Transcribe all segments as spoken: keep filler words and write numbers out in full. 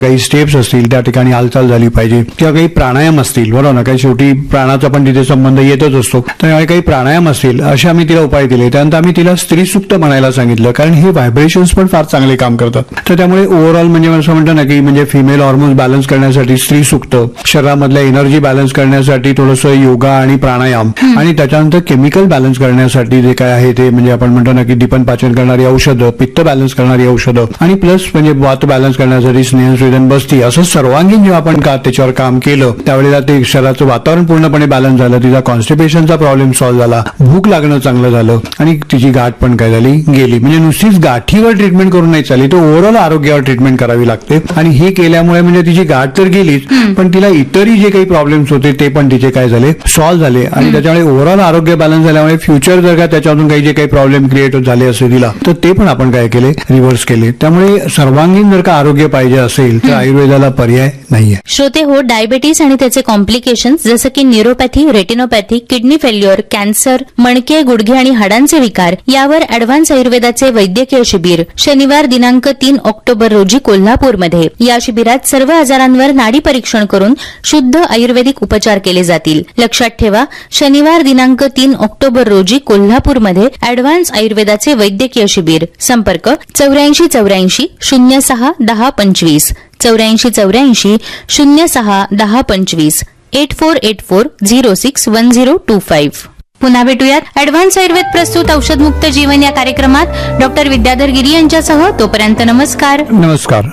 काही स्टेप्स असतील त्या ठिकाणी हालचाल झाली पाहिजे, किंवा काही प्राणायाम असतील, बरोबर ना, काही शेवटी प्राणाचा पण तिथे संबंध येतच असतो. त्यामुळे काही प्राणायाम असतील असे आम्ही तिला उपाय दिले. त्यानंतर आम्ही तिला स्त्री सुक्त म्हणायला सांगितलं, कारण हे व्हायब्रेशन्स पण फार चांगले काम करतात. तर त्यामुळे ओव्हरऑल म्हणजे असं म्हणतो ना की म्हणजे फिमेल हॉर्मोन्स बॅलन्स करण्यासाठी स्त्री सुक्त, शरीरामधल्या एनर्जी बॅलन्स करण्यासाठी थोडंसं योगा आणि प्राणायाम, आणि त्याच्यानंतर केमिकल बॅलन्स करण्यासाठी जे काय आहे ते म्हणजे आपण म्हणतो ना की दीपन पाचन करणारी औषधं, पित्त बॅलन्स करणारी औषधं, आणि प्लस म्हणजे वात बॅलन्स करण्यासाठी स्नेहस्वेदन बस्ती, असं सर्वांगीण जेव्हा आपण का त्याच्यावर काम केलं त्यावेळेला ते शरीराचं वातावरण पूर्णपणे बॅलन्स झालं. तिचा कॉन्स्टिपेशनचा प्रॉब्लेम सॉल्व्ह झाला, भूक लागणं चांगलं झालं, आणि तिची गाठ पण काय झाली गेली. म्हणजे नुसतीच गाठीवर ट्रीटमेंट करून नाही चालली, तर ओव्हरऑल आरोग्यावर ट्रीटमेंट करावी लागते. आणि हे केल्यामुळे म्हणजे तिची गाठ तर गेलीच, पण तिला इतरही जे काही प्रॉब्लेम्स होते ते पण तिचे काय झाले सॉल्व्ह झाले. आणि त्याच्यामुळे ओव्हरऑल आरोग्य बॅलन्स झाल्यामुळे फ्युचर जर का त्याच्यातून काही जे काही प्रॉब्लेम क्रिएट झाले असे तिला, तर ते पण आपण काय केले रिव्हर्स केले. त्यामुळे सर्वांगीण जर का आरोग्य पाहिजे असेल तर आयुर्वेदाला पर्याय नाहीये. श्रोते हो, डायबिटीस आणि त्याचे कॉम्प्लिकेशन्स जसं की neuropathy, retinopathy, kidney failure, cancer, मणके, गुडघे आणि हाडांचे विकार यावर अॅडव्हान्स आयुर्वेदाचे वैद्यकीय शिबिर शनिवार दिनांक तीन ऑक्टोबर रोजी कोल्हापूरमध्ये. या शिबिरात सर्व आजारांवर नाडी परीक्षण करून शुद्ध आयुर्वेदिक उपचार केले जातील. लक्षात ठेवा, शनिवार दिनांक तीन ऑक्टोबर रोजी कोल्हापूरमध्ये अॅडव्हान्स आयुर्वेदाचे वैद्यकीय शिबिर. संपर्क चौऱ्याऐंशी चौऱ्याऐंशी शून्य सहा दहा पंचवीस, चौऱ्याऐंशी चौऱ्याऐंशी शून्य सहा दहा पंचवीस, eight four eight four zero six one zero to five. पुन्हा भेटूयात अॅडव्हान्स आयुर्वेद प्रस्तुत औषधमुक्त जीवन या कार्यक्रमात डॉक्टर विद्याधर गिरी यांच्यासह. तोपर्यंत नमस्कार. नमस्कार.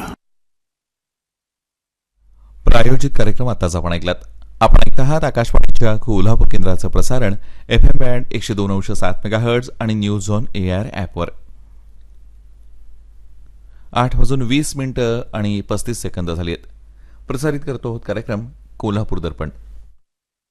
प्रायोजित कार्यक्रम आताच आपण ऐकलात. आपण ऐकत आहात आकाशवाणीच्या कोल्हापूर केंद्राचं प्रसारण एफ एम बँड एकशे दोन अंश सात मेगाहर्ट्झ आणि न्यूज ऑन ए आर ॲपवर. आठ वाजून वीस मिनिटं आणि पस्तीस सेकंद झाली आहेत. प्रसारित करतो कार्यक्रम कोल्हापूर दर्पण.